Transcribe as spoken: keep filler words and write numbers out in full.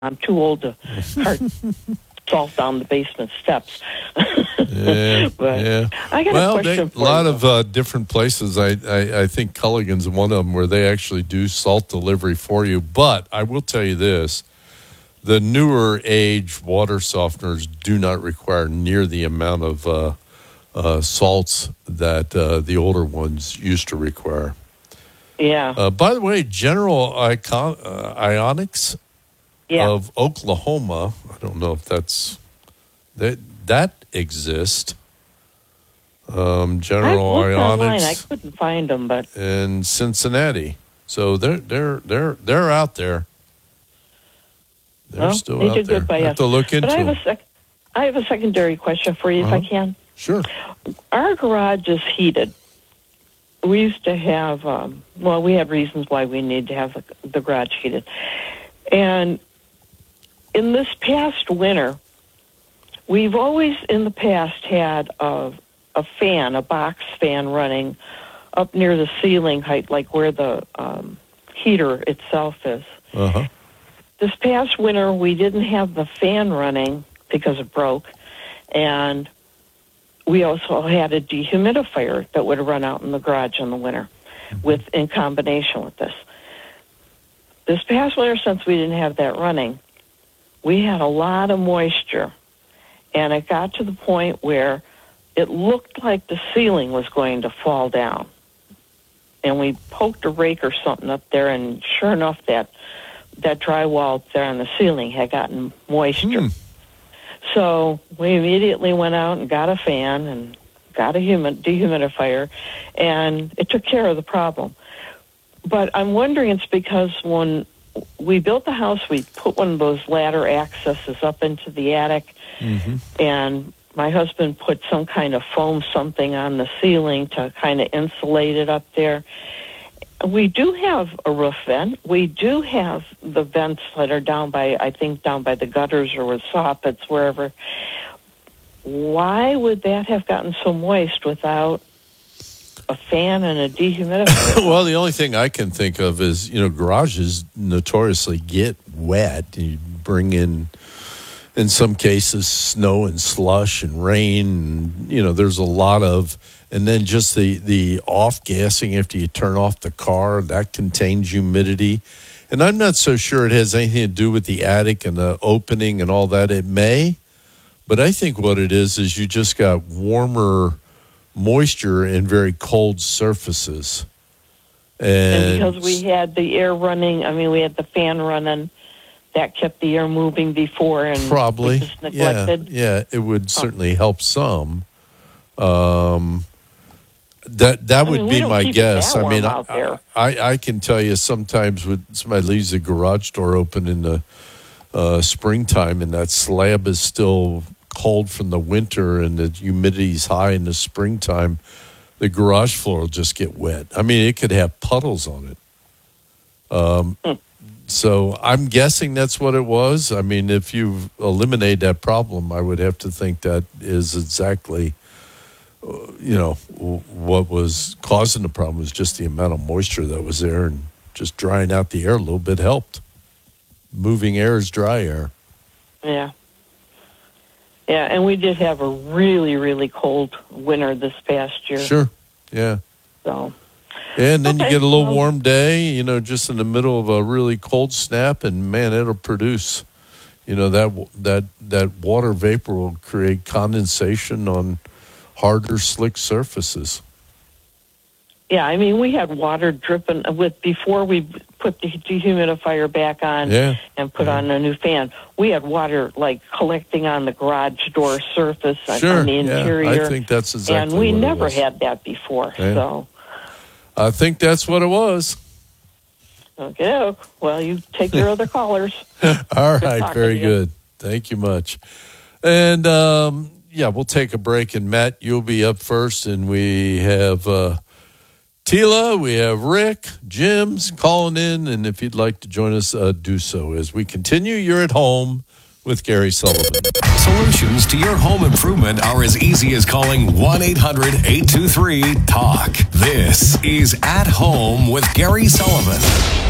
I'm too old to cart salt down the basement steps. yeah, but yeah. I got well, a question they, for a lot you. of uh, different places. I, I, I think Culligan's one of them where they actually do salt delivery for you. But I will tell you this. The newer age water softeners do not require near the amount of uh, uh, salts that uh, the older ones used to require. Yeah. Uh, by the way, General Icon- uh, Ionics yeah. of Oklahoma, I don't know if that's that that exists. Um, General I looked online. I Ionics couldn't find them, but in Cincinnati. So they're they're they're they're out there. They're well, still they out did there. good by I have us. to look into but I have them. a sec- I have a secondary question for you, Uh-huh. if I can. Sure. Our garage is heated. We used to have, um, well, we had reasons why we need to have the, the garage heated. And in this past winter, we've always in the past had a, a fan, a box fan running up near the ceiling height, like where the um, heater itself is. Uh-huh. This past winter, we didn't have the fan running because it broke, and we also had a dehumidifier that would run out in the garage in the winter, with in combination with this. This past winter, since we didn't have that running, we had a lot of moisture, and it got to the point where it looked like the ceiling was going to fall down. And we poked a rake or something up there, and sure enough, that that drywall there on the ceiling had gotten moisture. Hmm. So we immediately went out and got a fan and got a humid, dehumidifier, and it took care of the problem. But I'm wondering it's because when we built the house, we put one of those ladder accesses up into the attic, Mm-hmm. and my husband put some kind of foam something on the ceiling to kind of insulate it up there. We do have a roof vent. We do have the vents that are down by, I think, down by the gutters or with soffits, wherever. Why would that have gotten so moist without a fan and a dehumidifier? Well, the only thing I can think of is, you know, garages notoriously get wet. You bring in, in some cases, snow and slush and rain. And, you know, there's a lot of... And then just the, the off-gassing after you turn off the car, that contains humidity. And I'm not so sure it has anything to do with the attic and the opening and all that. It may, but I think what it is is you just got warmer moisture in very cold surfaces. And, and because we had the air running, I mean, we had the fan running, that kept the air moving before, and probably, we just neglected. Yeah, yeah, it would certainly help some. Um That that I would mean, be we don't my keep it guess. that I mean, warm out I, there. I I can tell you sometimes when somebody leaves the garage door open in the uh, springtime and that slab is still cold from the winter and the humidity's high in the springtime, the garage floor will just get wet. I mean, it could have puddles on it. Um, Hmm. So I'm guessing that's what it was. I mean, if you eliminate that problem, I would have to think that is exactly. You know, what was causing the problem was just the amount of moisture that was there, and just drying out the air a little bit helped. Moving air is dry air. Yeah. Yeah, and we did have a really, really cold winter this past year. Sure, yeah. So. And then Okay, you get a little well, warm day, you know, just in the middle of a really cold snap, and man, it'll produce, you know, that that that water vapor will create condensation on harder, slick surfaces. Yeah, I mean, we had water dripping with before we put the dehumidifier back on Yeah. and put Yeah. on a new fan. We had water like collecting on the garage door surface on- Sure, on the yeah, interior. I think that's exactly and we what it never was. had that before. Yeah. So, I think that's what it was. okay, well, you take your other callers. All Good right, talking very to you. good. Thank you much. And, um, yeah, we'll take a break. And, Matt, you'll be up first. And we have uh, Tila, we have Rick, Jim's calling in. And if you'd like to join us, uh, do so. As we continue, you're at home with Gary Sullivan. Solutions to your home improvement are as easy as calling one eight hundred eight two three talk. This is At Home with Gary Sullivan.